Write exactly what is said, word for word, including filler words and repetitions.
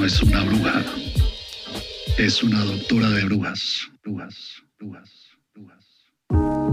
es una bruja. Es una doctora de brujas. Brujas, brujas, brujas.